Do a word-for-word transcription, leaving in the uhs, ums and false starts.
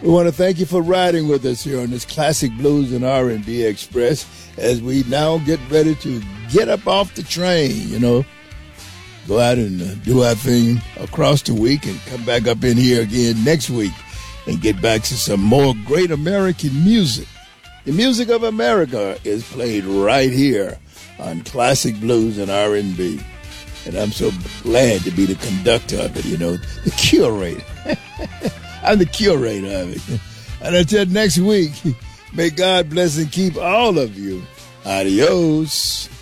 We want to thank you for riding with us here on this Classic Blues and R and B Express as we now get ready to get up off the train, you know, go out and uh, do our thing across the week and come back up in here again next week and get back to some more great American music. The music of America is played right here on Classic Blues and R and B. And I'm so glad to be the conductor of it, you know, the curator. I'm the curator of it. And until next week, may God bless and keep all of you. Adios.